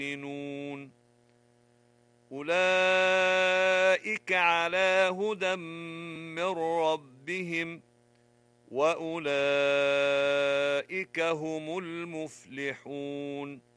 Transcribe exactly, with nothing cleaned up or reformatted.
يؤمنون أولئك على هدى من ربهم وأولئك هم المفلحون